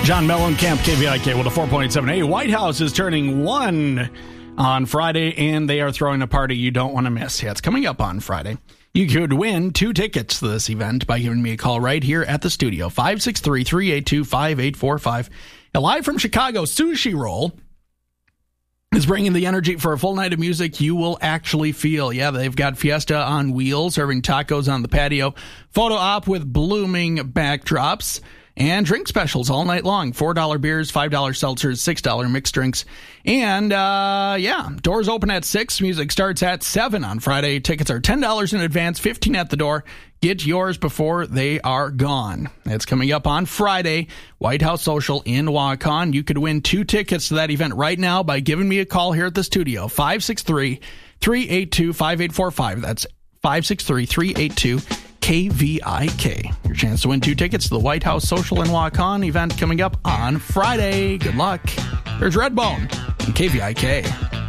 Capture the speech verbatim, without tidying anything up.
John Mellencamp, K V I K with a four point seven. Hey, White House is turning one on Friday, and they are throwing a party you don't want to miss. Yeah, it's coming up on Friday. You could win two tickets to this event by giving me a call right here at the studio, five six three, three eight two, five eight four five. And live from Chicago, Sushi Roll is bringing the energy for a full night of music you will actually feel. Yeah, they've got Fiesta on wheels, serving tacos on the patio, photo op with blooming backdrops, and drink specials all night long. four dollar beers, five dollar seltzers, six dollar mixed drinks. And, uh, yeah, doors open at six. Music starts at seven on Friday. Tickets are ten dollars in advance, fifteen dollars at the door. Get yours before they are gone. It's coming up on Friday. White House Social in Waukon. You could win two tickets to that event right now by giving me a call here at the studio. five six three, three eight two, five eight four five. That's five six three, three eight two, K V I K. Your chance to win two tickets to the White House Social in Waukon event coming up on Friday. Good luck. There's Redbone and K V I K.